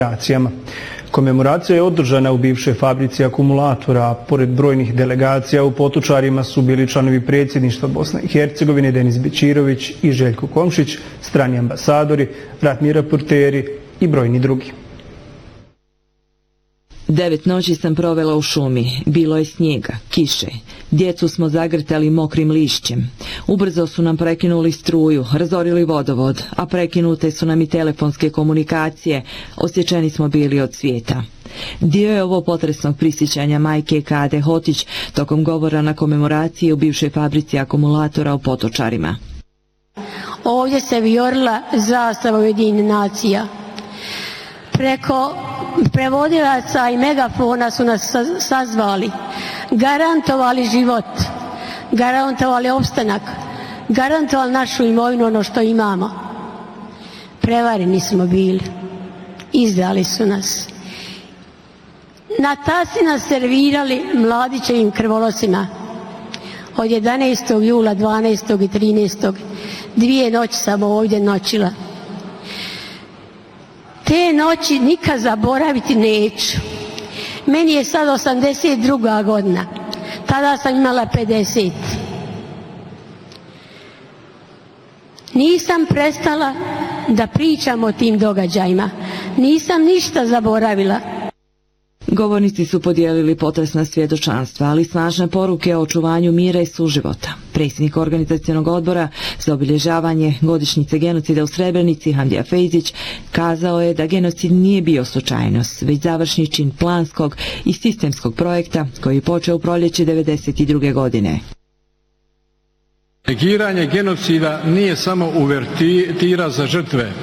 Komemoracija je održana u bivšoj fabrici akumulatora, a pored brojnih delegacija u Potočarima su bili članovi predsjedništva Bosne i Hercegovine Denis Bećirović i Željko Komšić, strani ambasadori, ratni reporteri i brojni drugi. 9 noći sam provela u šumi. Bilo je snijega, kiše. Djecu smo zagrtali mokrim lišćem. Ubrzo su nam prekinuli struju, razorili vodovod, a prekinute su nam i telefonske komunikacije. Osjećeni smo bili od svijeta. Dio je ovo potresnog prisjećanja majke Kade Hotić tokom govora na komemoraciji u bivšoj fabrici akumulatora u Potočarima. Ovdje se vijorila zastava Ujedinjenih nacija. Preko prevodilaca i megafona su nas sazvali, garantovali život, garantovali opstanak, garantovali našu imovinu, ono što imamo. Prevareni smo bili, izdali su nas. Na tasi nas servirali mladićevim krvolosima. Od 11. jula, 12. i 13. 2 noći sam ovdje noćila. Te noći nikad zaboraviti neću. Meni je sad 82. godina. Tada sam imala 50. Nisam prestala da pričam o tim događajima. Nisam ništa zaboravila. Govornici su podijelili potresna svjedočanstva, ali snažne poruke o očuvanju mira i suživota. Predsjednik organizacionog odbora za obilježavanje godišnjice genocida u Srebrenici, Hamdija Fejzić, kazao je da genocid nije bio slučajnost, već završni čin planskog i sistemskog projekta koji je počeo u proljeće 1992. godine. Negiranje genocida nije samo uvertira za žrtve,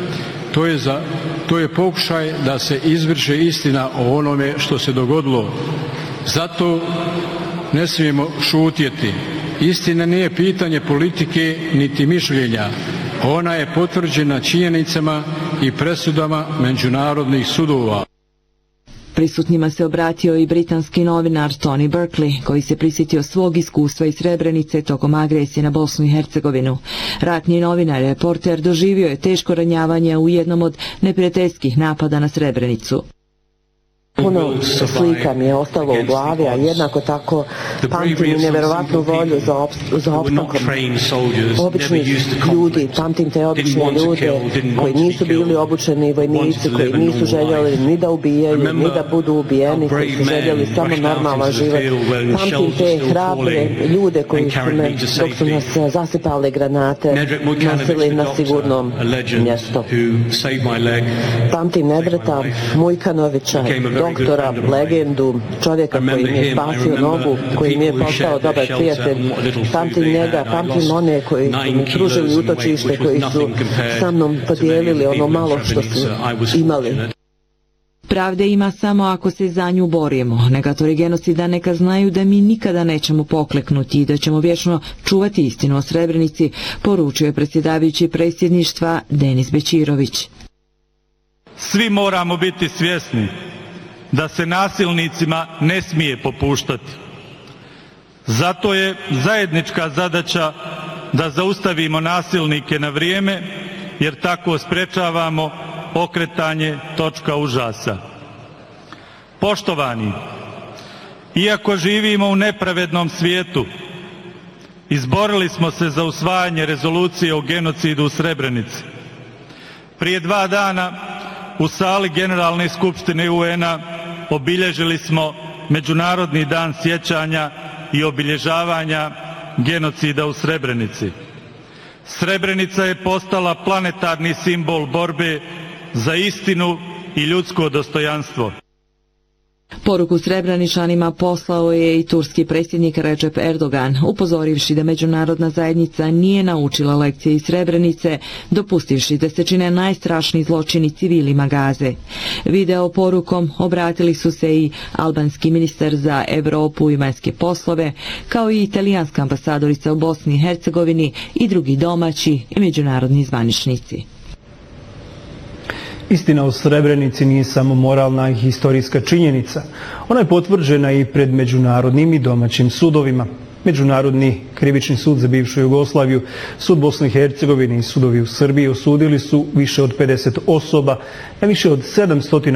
to je pokušaj da se izvrše istina o onome što se dogodilo. Zato ne smijemo šutjeti. Istina nije pitanje politike niti mišljenja. Ona je potvrđena činjenicama i presudama međunarodnih sudova. Prisutnima se obratio i britanski novinar Tony Berkeley, koji se prisjetio svog iskustva iz Srebrenice tokom agresije na Bosnu i Hercegovinu. Ratni novinar, reporter, doživio je teško ranjavanje u jednom od neprijateljskih napada na Srebrenicu. Puno slika mi je ostalo u glavi, a jednako tako pamtim i nevjerovatnu volju za opstankom običnih ljudi. Pamtim te obične ljude koji nisu bili obučeni vojnici, koji nisu željeli ni da ubijaju, ni da budu ubijeni, koji su željeli samo normalan život. Pamtim te hrabre ljude koji su me, dok su nas zasipali granate, nosili na sigurnom mjestu. Pamtim Nedreta Mujkanovića, doktora, legendu, čovjeka koji mi je spasio nogu, koji mi je postao dobar prijatelj. Pamtim njega, pamtim one koji su mi pružili utočište, koji su sa mnom podijelili ono malo što su imali. Pravde ima samo ako se za nju borimo. Negatori genocida neka znaju da mi nikada nećemo pokleknuti i da ćemo vječno čuvati istinu o Srebrenici, poručio je predsjedavajući predsjedništva Denis Bećirović. Svi moramo biti svjesni da se nasilnicima ne smije popuštati. Zato je zajednička zadaća da zaustavimo nasilnike na vrijeme, jer tako sprečavamo okretanje točka užasa. Poštovani, iako živimo u nepravednom svijetu, izborili smo se za usvajanje rezolucije o genocidu u Srebrenici. Prije 2 dana u sali Generalne skupštine UN-a obilježili smo Međunarodni dan sjećanja i obilježavanja genocida u Srebrenici. Srebrenica je postala planetarni simbol borbe za istinu i ljudsko dostojanstvo. Poruku Srebreničanima poslao je i turski predsjednik Recep Erdogan, upozorivši da međunarodna zajednica nije naučila lekcije iz Srebrenice, dopustivši da se čine najstrašniji zločini civilima Gaze. Video porukom obratili su se i albanski ministar za Europu i vanjske poslove, kao i italijanska ambasadorica u Bosni i Hercegovini i drugi domaći i međunarodni zvaničnici. Istina o Srebrenici nije samo moralna i historijska činjenica. Ona je potvrđena i pred međunarodnim i domaćim sudovima. Međunarodni krivični sud za bivšu Jugoslaviju, sud Bosne i Hercegovine i sudovi u Srbiji osudili su više od 50 osoba na više od 700